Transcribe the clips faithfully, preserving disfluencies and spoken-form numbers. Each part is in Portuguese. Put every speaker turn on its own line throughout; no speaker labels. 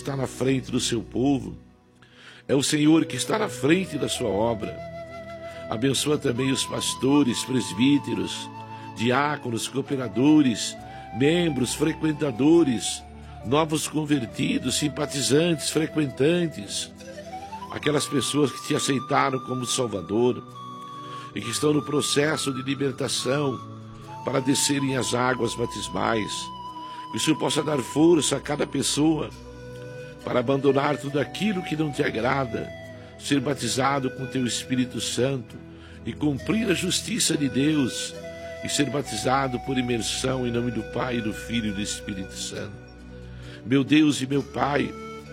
está na frente do seu povo. É o Senhor que está na frente da sua obra. Abençoa também os pastores, presbíteros, diáconos, cooperadores, membros, frequentadores, novos convertidos, simpatizantes, frequentantes, aquelas pessoas que te aceitaram como Salvador e que estão no processo de libertação para descerem as águas batismais. Que o Senhor possa dar força a cada pessoa para abandonar tudo aquilo que não te agrada, ser batizado com teu Espírito Santo e cumprir a justiça de Deus e ser batizado por imersão em nome do Pai, do Filho e do Espírito Santo. Meu Deus e meu Pai,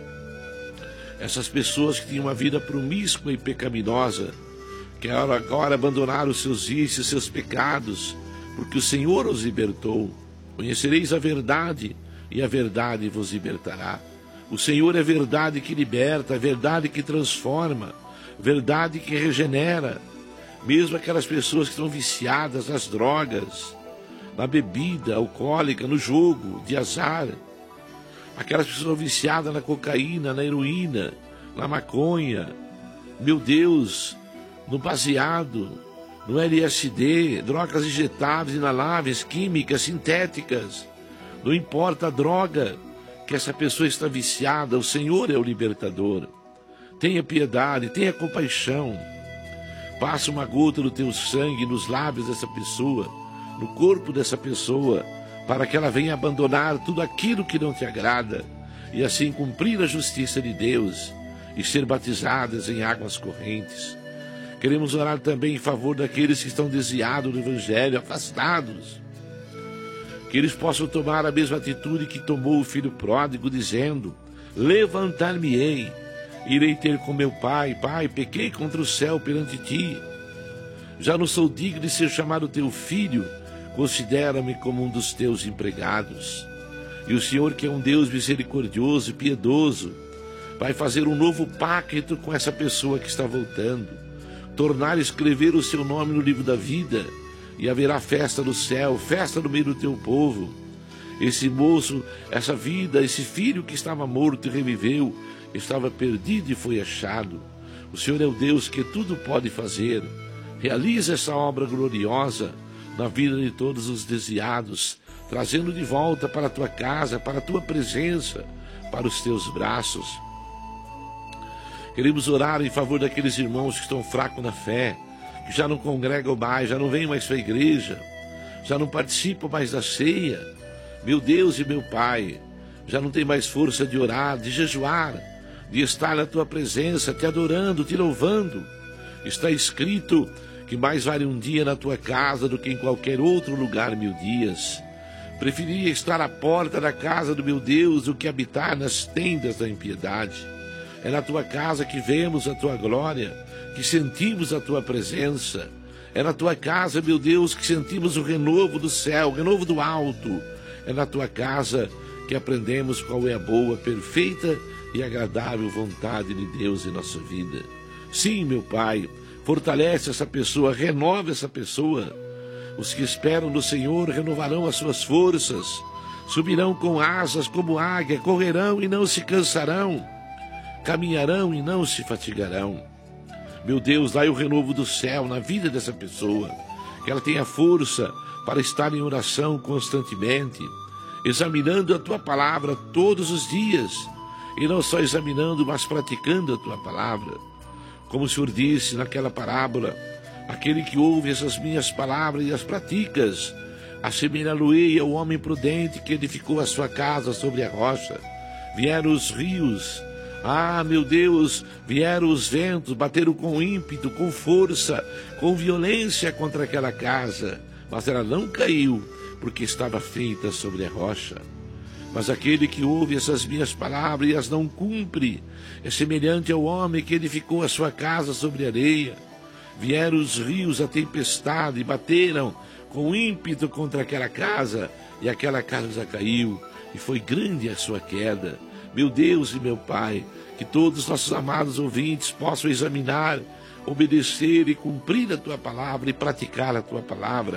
essas pessoas que tinham uma vida promíscua e pecaminosa, que agora abandonaram os seus vícios, seus pecados, porque o Senhor os libertou. Conhecereis a verdade e a verdade vos libertará. O Senhor é verdade que liberta, verdade que transforma, verdade que regenera. Mesmo aquelas pessoas que estão viciadas nas drogas, na bebida alcoólica, no jogo de azar, aquelas pessoas viciadas na cocaína, na heroína, na maconha, meu Deus, no baseado, no L S D, drogas injetáveis, inaláveis, químicas, sintéticas, não importa a droga que essa pessoa está viciada, o Senhor é o libertador. Tenha piedade, tenha compaixão. Passa uma gota do teu sangue nos lábios dessa pessoa, no corpo dessa pessoa, para que ela venha abandonar tudo aquilo que não te agrada e assim cumprir a justiça de Deus e ser batizadas em águas correntes. Queremos orar também em favor daqueles que estão desviados do Evangelho, afastados, que eles possam tomar a mesma atitude que tomou o filho pródigo, dizendo: levantar-me-ei, irei ter com meu pai. Pai, pequei contra o céu perante ti, já não sou digno de ser chamado teu filho, considera-me como um dos teus empregados. E o Senhor, que é um Deus misericordioso e piedoso, vai fazer um novo pacto com essa pessoa que está voltando, tornar a escrever o seu nome no livro da vida, e haverá festa no céu, festa no meio do teu povo. Esse moço, essa vida, esse filho que estava morto e reviveu, estava perdido e foi achado. O Senhor é o Deus que tudo pode fazer. Realiza essa obra gloriosa na vida de todos os desviados, trazendo de volta para a tua casa, para a tua presença, para os teus braços. Queremos orar em favor daqueles irmãos que estão fracos na fé, que já não congregam mais, já não vêm mais para a igreja, já não participam mais da ceia. Meu Deus e meu Pai, já não tem mais força de orar, de jejuar, de estar na tua presença, te adorando, te louvando. Está escrito que mais vale um dia na tua casa do que em qualquer outro lugar mil dias. Preferia estar à porta da casa do meu Deus do que habitar nas tendas da impiedade. É na tua casa que vemos a tua glória, que sentimos a tua presença. É na tua casa, meu Deus, que sentimos o renovo do céu, o renovo do alto. É na tua casa que aprendemos qual é a boa, perfeita e agradável vontade de Deus em nossa vida. Sim, meu Pai, fortalece essa pessoa, renova essa pessoa. Os que esperam no Senhor renovarão as suas forças, subirão com asas como águia, correrão e não se cansarão, caminharão e não se fatigarão. Meu Deus, dai o renovo do céu na vida dessa pessoa, que ela tenha força para estar em oração constantemente, examinando a tua palavra todos os dias, e não só examinando, mas praticando a tua palavra. Como o Senhor disse naquela parábola, aquele que ouve essas minhas palavras e as praticas, assemelhá-lo-ei ao homem prudente que edificou a sua casa sobre a rocha. Vieram os rios, ah, meu Deus, vieram os ventos, bateram com ímpeto, com força, com violência contra aquela casa, mas ela não caiu, porque estava feita sobre a rocha. Mas aquele que ouve essas minhas palavras e as não cumpre, é semelhante ao homem que edificou a sua casa sobre areia. Vieram os rios, a tempestade, e bateram com ímpeto contra aquela casa, e aquela casa caiu, e foi grande a sua queda. Meu Deus e meu Pai, que todos os nossos amados ouvintes possam examinar, obedecer e cumprir a tua palavra e praticar a tua palavra,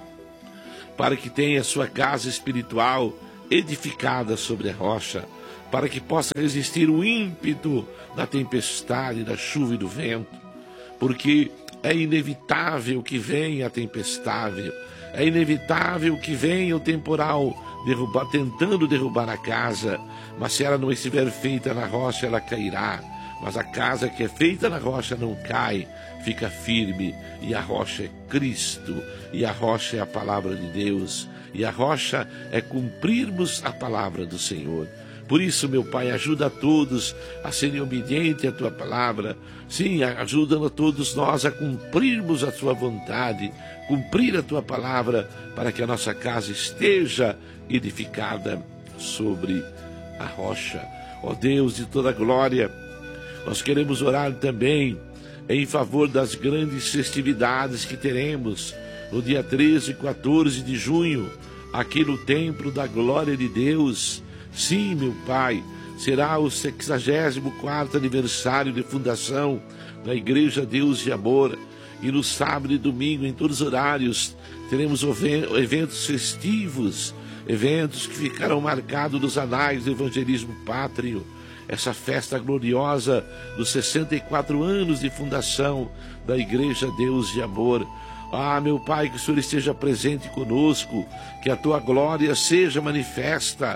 para que tenha a sua casa espiritual edificada sobre a rocha, para que possa resistir o ímpeto da tempestade, da chuva e do vento, porque é inevitável que venha a tempestade, é inevitável que venha o temporal derrubar, tentando derrubar a casa, mas se ela não estiver feita na rocha, ela cairá. Mas a casa que é feita na rocha não cai, fica firme, e a rocha é Cristo, e a rocha é a palavra de Deus, e a rocha é cumprirmos a palavra do Senhor. Por isso, meu Pai, ajuda a todos a serem obedientes à Tua palavra. Sim, ajuda a todos nós a cumprirmos a Tua vontade, cumprir a Tua palavra, para que a nossa casa esteja edificada sobre a rocha. Ó Deus de toda glória, nós queremos orar também em favor das grandes festividades que teremos no dia treze e quatorze de junho, aqui no Templo da Glória de Deus. Sim, meu Pai, será o sexagésimo quarto aniversário de fundação da Igreja Deus de Amor, e no sábado e domingo, em todos os horários, teremos eventos festivos, eventos que ficarão marcados nos anais do evangelismo pátrio, essa festa gloriosa dos sessenta e quatro anos de fundação da Igreja Deus de Amor. Ah, meu Pai, que o Senhor esteja presente conosco, que a Tua glória seja manifesta,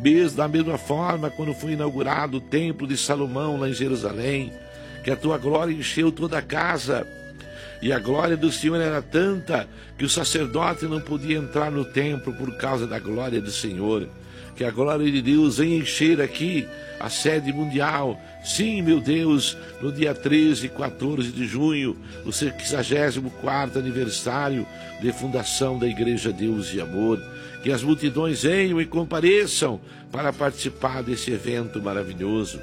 da mesma forma quando foi inaugurado o Templo de Salomão lá em Jerusalém, que a Tua glória encheu toda a casa, e a glória do Senhor era tanta que o sacerdote não podia entrar no templo por causa da glória do Senhor. Que a glória de Deus venha encher aqui a sede mundial. Sim, meu Deus, no dia treze e quatorze de junho, o sexagésimo quarto aniversário de fundação da Igreja Deus de Amor. Que as multidões venham e compareçam para participar desse evento maravilhoso.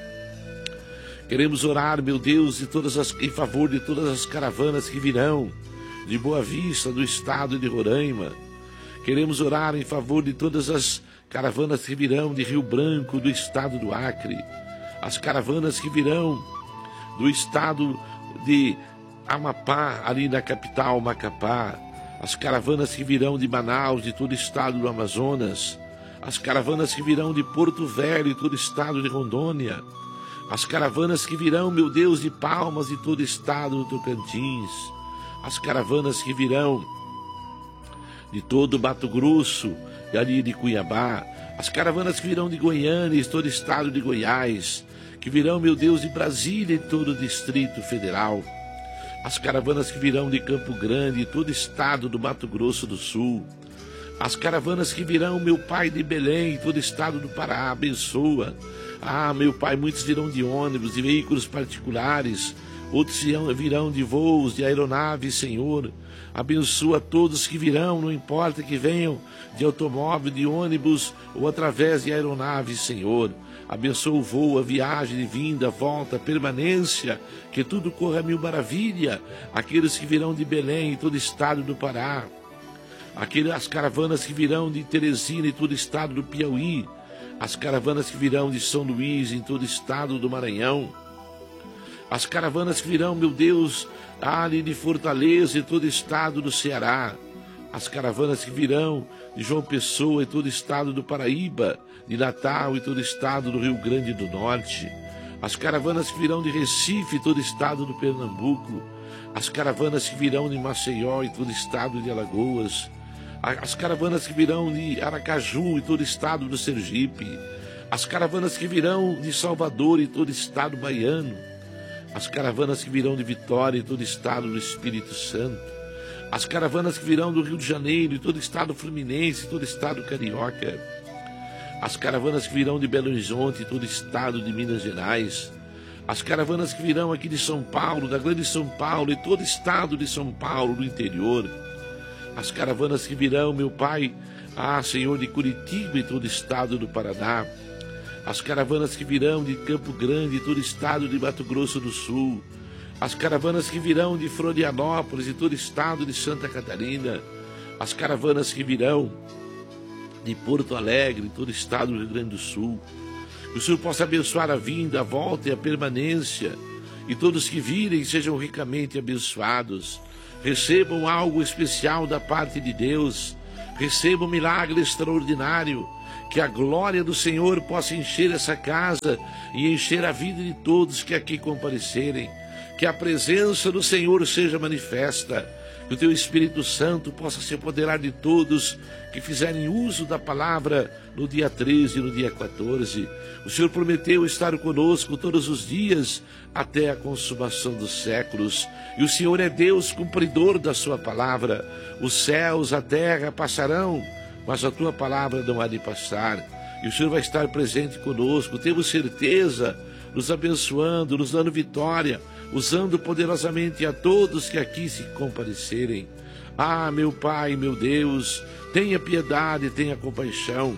Queremos orar, meu Deus, de todas as, em favor de todas as caravanas que virão de Boa Vista, do estado de Roraima. Queremos orar em favor de todas as caravanas que virão de Rio Branco, do estado do Acre. As caravanas que virão do estado de Amapá, ali na capital, Macapá. As caravanas que virão de Manaus, de todo o estado do Amazonas. As caravanas que virão de Porto Velho, de todo o estado de Rondônia. As caravanas que virão, meu Deus, de Palmas, de todo o estado do Tocantins. As caravanas que virão de todo o Mato Grosso, e ali de Cuiabá. As caravanas que virão de Goiânia, de todo o estado de Goiás. Que virão, meu Deus, de Brasília, e todo o Distrito Federal. As caravanas que virão de Campo Grande, e todo o estado do Mato Grosso do Sul. As caravanas que virão, meu Pai, de Belém, e todo o estado do Pará, abençoa. Ah, meu Pai, muitos virão de ônibus, de veículos particulares, outros virão de voos, de aeronaves, Senhor. Abençoa todos que virão, não importa que venham de automóvel, de ônibus ou através de aeronaves, Senhor. Abençoa o voo, a viagem de vinda, volta, permanência, que tudo corra a mil maravilha. Aqueles que virão de Belém, todo o estado do Pará. Aquelas as caravanas que virão de Teresina, e todo o estado do Piauí. As caravanas que virão de São Luís, em todo o estado do Maranhão. As caravanas que virão, meu Deus, ali de Fortaleza, em todo o estado do Ceará. As caravanas que virão de João Pessoa, em todo o estado do Paraíba, de Natal, em todo o estado do Rio Grande do Norte. As caravanas que virão de Recife, em todo o estado do Pernambuco. As caravanas que virão de Maceió, em todo o estado de Alagoas. As caravanas que virão de Aracaju, em todo o estado do Sergipe. As caravanas que virão de Salvador, em todo o estado baiano. As caravanas que virão de Vitória, em todo o estado do Espírito Santo. As caravanas que virão do Rio de Janeiro, em todo o estado fluminense, em todo o estado carioca. As caravanas que virão de Belo Horizonte, em todo o estado de Minas Gerais. As caravanas que virão aqui de São Paulo, da grande São Paulo, em todo o estado de São Paulo, do interior. As caravanas que virão, meu Pai, ah, Senhor, de Curitiba, em todo o estado do Paraná. As caravanas que virão de Campo Grande, em todo o estado de Mato Grosso do Sul. As caravanas que virão de Florianópolis, em todo o estado de Santa Catarina. As caravanas que virão de Porto Alegre, em todo o estado do Rio Grande do Sul. Que o Senhor possa abençoar a vinda, a volta e a permanência. E todos que virem sejam ricamente abençoados. Recebam algo especial da parte de Deus. Recebam um milagre extraordinário. que a glória do Senhor possa encher essa casa e encher a vida de todos que aqui comparecerem, que a presença do Senhor seja manifesta, que o teu Espírito Santo possa se apoderar de todos que fizerem uso da palavra no dia treze e no dia quatorze. O Senhor prometeu estar conosco todos os dias até a consumação dos séculos. E o Senhor é Deus cumpridor da sua palavra. Os céus, a terra passarão, mas a tua palavra não há de passar. E o Senhor vai estar presente conosco, temos certeza, nos abençoando, nos dando vitória, usando poderosamente a todos que aqui se comparecerem. Ah, meu Pai, meu Deus, tenha piedade, tenha compaixão.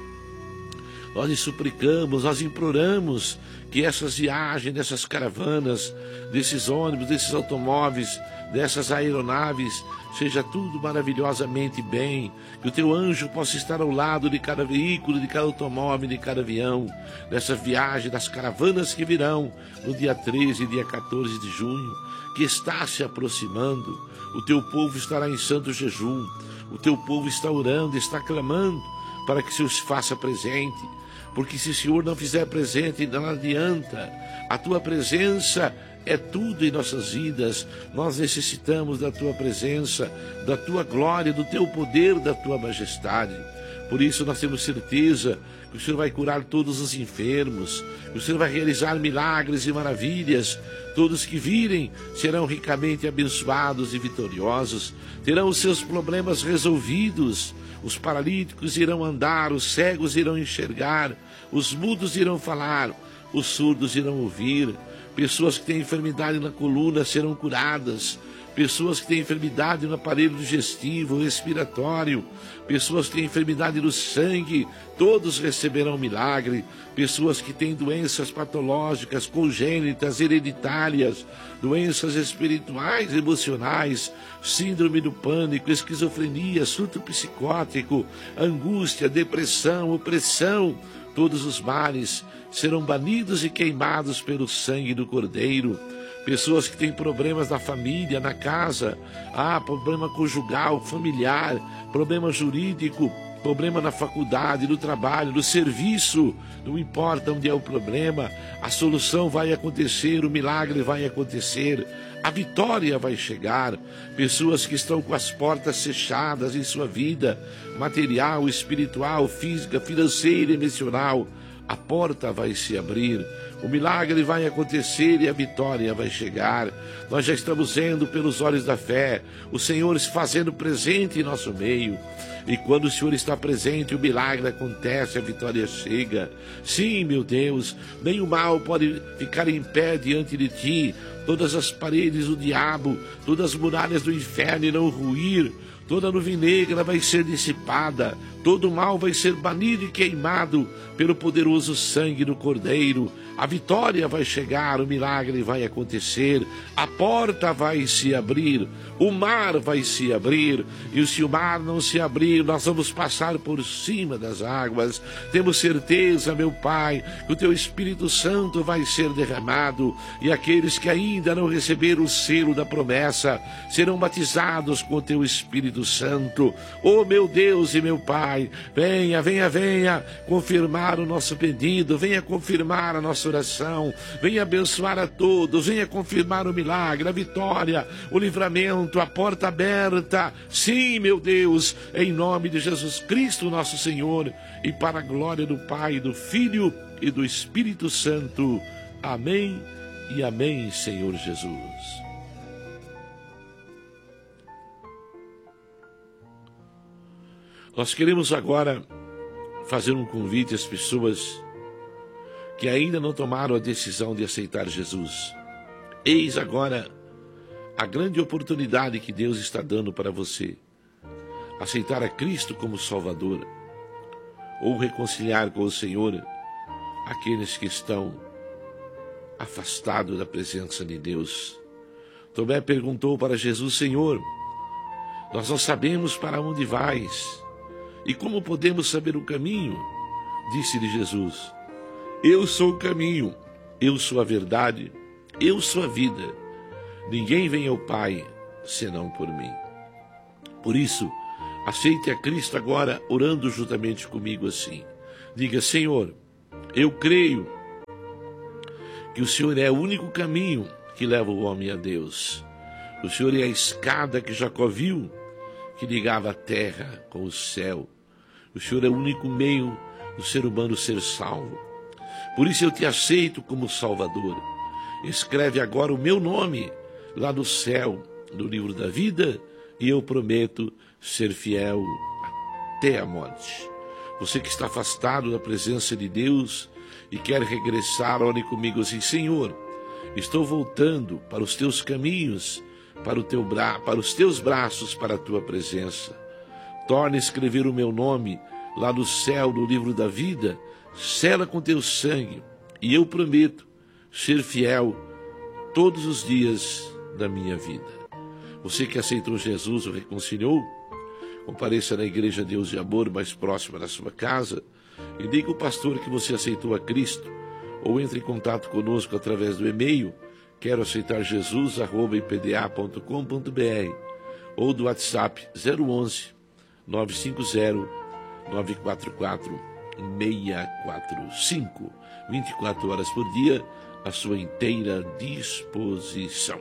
Nós lhe suplicamos, nós imploramos que essas viagens, dessas caravanas, desses ônibus, desses automóveis, dessas aeronaves, seja tudo maravilhosamente bem, que o teu anjo possa estar ao lado de cada veículo, de cada automóvel, de cada avião, dessa viagem, das caravanas que virão no dia treze e dia quatorze de junho, que está se aproximando. O teu povo estará em santo jejum, o teu povo está orando, está clamando para que o Senhor se faça presente, porque se o Senhor não fizer presente, não adianta. A tua presença é tudo em nossas vidas. Nós necessitamos da tua presença, da tua glória, do teu poder, da tua majestade. Por isso nós temos certeza que o Senhor vai curar todos os enfermos, que o Senhor vai realizar milagres e maravilhas. Todos que virem serão ricamente abençoados e vitoriosos, terão os seus problemas resolvidos. Os paralíticos irão andar, os cegos irão enxergar, os mudos irão falar, os surdos irão ouvir. Pessoas que têm enfermidade na coluna serão curadas. Pessoas que têm enfermidade no aparelho digestivo, respiratório, pessoas que têm enfermidade no sangue, todos receberão milagre. Pessoas que têm doenças patológicas, congênitas, hereditárias, doenças espirituais, emocionais, síndrome do pânico, esquizofrenia, surto psicótico, angústia, depressão, opressão, todos os males serão banidos e queimados pelo sangue do Cordeiro. Pessoas que têm problemas na família, na casa, ah, problema conjugal, familiar, problema jurídico, problema na faculdade, no trabalho, no serviço, não importa onde é o problema, a solução vai acontecer, o milagre vai acontecer, a vitória vai chegar. Pessoas que estão com as portas fechadas em sua vida, material, espiritual, física, financeira e emocional, a porta vai se abrir, o milagre vai acontecer e a vitória vai chegar. Nós já estamos vendo pelos olhos da fé o Senhor se fazendo presente em nosso meio. E quando o Senhor está presente, o milagre acontece, a vitória chega. Sim, meu Deus, nem o mal pode ficar em pé diante de ti. Todas as paredes do diabo, todas as muralhas do inferno irão ruir. Toda a nuvem negra vai ser dissipada, todo o mal vai ser banido e queimado pelo poderoso sangue do Cordeiro. A vitória vai chegar, o milagre vai acontecer, a porta vai se abrir, o mar vai se abrir, e se o mar não se abrir, nós vamos passar por cima das águas. Temos certeza, meu Pai, que o teu Espírito Santo vai ser derramado, e aqueles que ainda não receberam o selo da promessa serão batizados com o teu Espírito Santo. Oh, meu Deus e meu Pai, venha, venha, venha confirmar o nosso pedido, venha confirmar a nossa oração, venha abençoar a todos, venha confirmar o milagre, a vitória, o livramento, a porta aberta. Sim, meu Deus, em nome de Jesus Cristo, nosso Senhor, e para a glória do Pai, do Filho e do Espírito Santo. Amém e amém, Senhor Jesus. Nós queremos agora fazer um convite às pessoas que ainda não tomaram a decisão de aceitar Jesus. Eis agora a grande oportunidade que Deus está dando para você. Aceitar a Cristo como Salvador, ou reconciliar com o Senhor aqueles que estão afastados da presença de Deus. Tomé perguntou para Jesus: Senhor, nós não sabemos para onde vais, e como podemos saber o caminho? Disse-lhe Jesus: Eu sou o caminho, eu sou a verdade, eu sou a vida. Ninguém vem ao Pai senão por mim. Por isso, Aceite a Cristo agora, orando juntamente comigo assim. Diga: Senhor, eu creio que o Senhor é o único caminho que leva o homem a Deus. O Senhor é a escada que Jacó viu, que ligava a terra com o céu. O Senhor é o único meio do ser humano ser salvo. Por isso eu te aceito como Salvador. Escreve agora o meu nome lá no céu, no livro da vida, e eu prometo ser fiel até a morte. Você que está afastado da presença de Deus e quer regressar, ore comigo assim: Senhor, estou voltando para os teus caminhos, para, o teu bra... para os teus braços, para a tua presença. Torna a escrever o meu nome lá no céu, no livro da vida, sela com teu sangue, e eu prometo ser fiel todos os dias da minha vida. Você que aceitou Jesus, o reconciliou, compareça na Igreja Deus de Amor mais próxima da sua casa e diga ao pastor que você aceitou a Cristo, ou entre em contato conosco através do e-mail quero aceitar Jesus arroba i p d a ponto com ponto b r ou do WhatsApp zero onze, nove cinco zero, nove quatro quatro, seis quatro cinco. vinte e quatro horas por dia, à sua inteira disposição.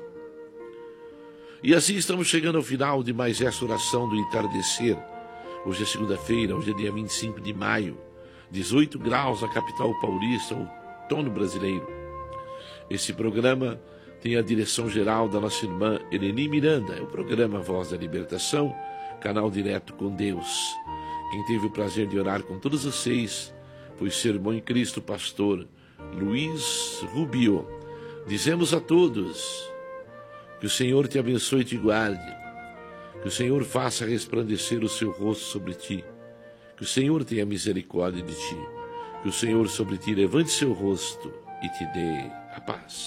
E assim estamos chegando ao final de mais essa oração do entardecer. Hoje é segunda-feira, hoje é dia vinte e cinco de maio, dezoito graus na capital paulista, outono brasileiro. Esse programa tem a direção geral da nossa irmã Eleni Miranda, é o programa Voz da Libertação, canal direto com Deus. Quem teve o prazer de orar com todos vocês foi o seu irmão em Cristo, pastor Luiz Rubio. Dizemos a todos: que o Senhor te abençoe e te guarde, que o Senhor faça resplandecer o seu rosto sobre ti, que o Senhor tenha misericórdia de ti, que o Senhor sobre ti levante seu rosto e te dê a paz.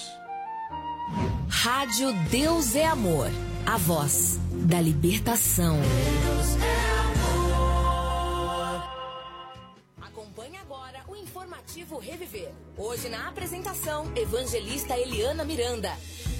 Rádio Deus é Amor, a voz da libertação. Deus é amor. Acompanhe agora o informativo Reviver. Hoje na apresentação, evangelista Eliana Miranda.